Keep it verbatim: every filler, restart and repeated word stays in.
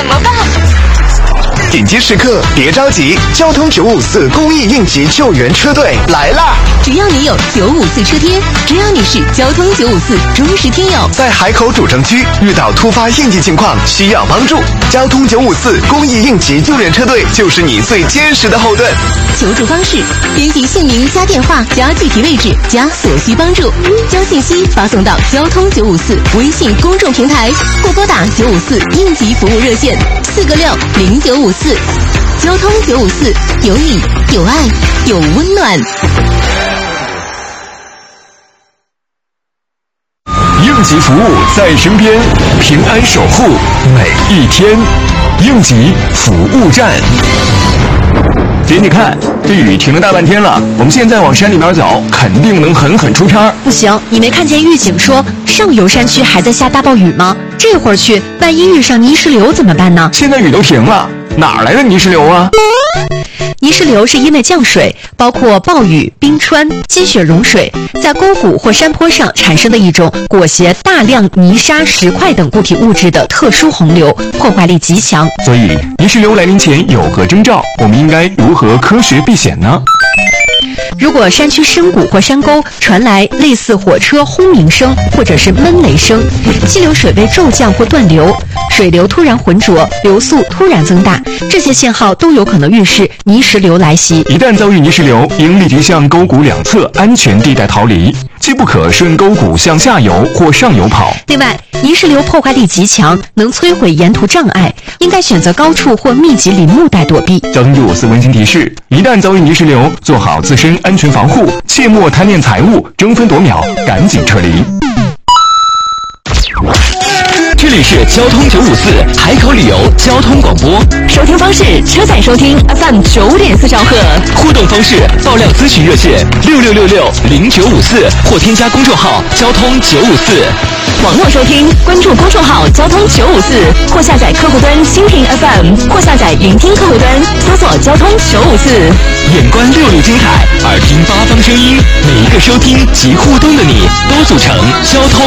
怎么办？ 紧急时刻别着急，交通九五四公益应急救援车队来啦！ 只要你有九五四车贴，只要你是交通九五四忠实听友， 在海口主城区遇到突发应急情况需要帮助，交通九五四公益应急救援车队就是你最坚实的后盾。 求助方式：编辑姓名加电话加具体位置加所需帮助，将信息发送到交通九五四微信公众平台，或拨打九五四应急服务热线四个六零九五四。交通九五四，有你有爱有温暖。 应急服务在身边，平安守护每一天。应急服务站。姐，你看这雨停了大半天了，我们现在往山里边走，肯定能狠狠出差。 不行，你没看见预警说上游山区还在下大暴雨吗？这会儿去，万一遇上泥石流怎么办呢？ 现在雨都停了，哪儿来的泥石流啊？ 泥石流是因为降水，包括暴雨、冰川、积雪融水，在沟谷或山坡上产生的一种裹挟大量泥沙、石块等固体物质的特殊洪流，破坏力极强。 所以，泥石流来临前有何征兆？我们应该如何科学避险呢？ 如果山区深谷或山沟传来类似火车轰鸣声或者是闷雷声，溪流水位骤降或断流，水流突然浑浊，流速突然增大，这些信号都有可能预示泥石流来袭。 一旦遭遇泥石流，应立即向沟谷两侧安全地带逃离，既不可顺沟谷向下游或上游跑。 另外，泥石流破坏力极强，能摧毁沿途障碍，应该选择高处或密集林木带躲避。 交通九五四温馨提示：一旦遭遇泥石流，做好自身安全防护，切莫贪恋财物，争分夺秒，赶紧撤离。 这里是交通九五四海口旅游交通广播， 收听方式：车载收听 F M 九点四兆赫， 互动方式：爆料咨询热线六六六六零九五四或添加公众号交通九五四。 网络收听，关注公众号交通九五四，或下载客户端蜻蜓 F M， 或下载云听客户端，搜索交通九五四。 眼观六路精彩，耳听八方声音，每一个收听及互动的你，都组成交通